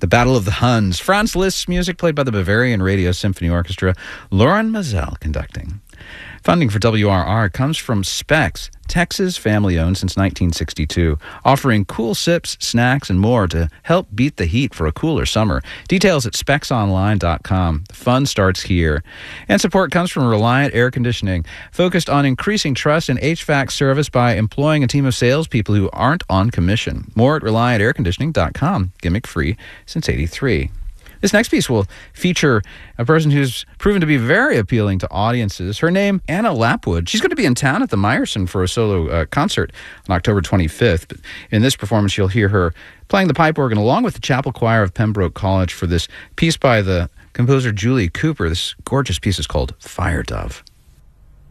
The Battle of the Huns. Franz Liszt's music played by the Bavarian Radio Symphony Orchestra. Lauren Mazel conducting. Funding for WRR comes from Specs, Texas family-owned since 1962, offering cool sips, snacks, and more to help beat the heat for a cooler summer. Details at specsonline.com. The fun starts here. And support comes from Reliant Air Conditioning, focused on increasing trust in HVAC service by employing a team of salespeople who aren't on commission. More at ReliantAirConditioning.com. Gimmick free since '83. This next piece will feature a person who's proven to be very appealing to audiences. Her name, Anna Lapwood. She's going to be in town at the Meyerson for a solo concert on October 25th. But in this performance, you'll hear her playing the pipe organ along with the chapel choir of Pembroke College for this piece by the composer Julie Cooper. This gorgeous piece is called Fire Dove.